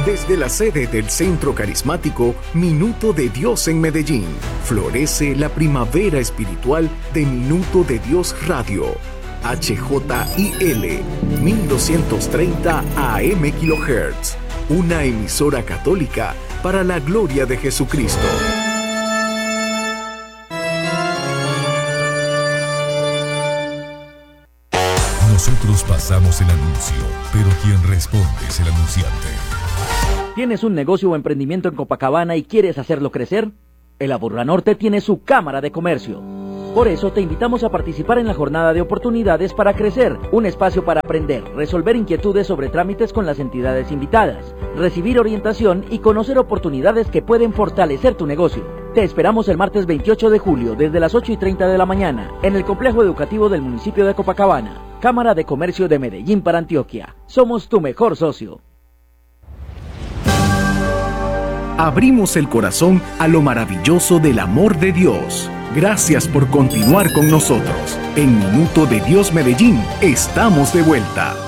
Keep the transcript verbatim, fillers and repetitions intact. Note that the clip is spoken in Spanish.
Desde la sede del Centro Carismático Minuto de Dios en Medellín, florece la primavera espiritual de Minuto de Dios Radio. H J I L mil doscientos treinta A M kHz, una emisora católica para la gloria de Jesucristo. Nosotros pasamos el anuncio, pero quien responde es el anunciante. ¿Tienes un negocio o emprendimiento en Copacabana y quieres hacerlo crecer? El Aburranorte tiene su Cámara de Comercio. Por eso te invitamos a participar en la Jornada de Oportunidades para Crecer, un espacio para aprender, resolver inquietudes sobre trámites con las entidades invitadas, recibir orientación y conocer oportunidades que pueden fortalecer tu negocio. Te esperamos el martes veintiocho de julio desde las ocho y treinta de la mañana en el Complejo Educativo del municipio de Copacabana. Cámara de Comercio de Medellín para Antioquia. Somos tu mejor socio. Abrimos el corazón a lo maravilloso del amor de Dios. Gracias por continuar con nosotros. En Minuto de Dios Medellín, estamos de vuelta.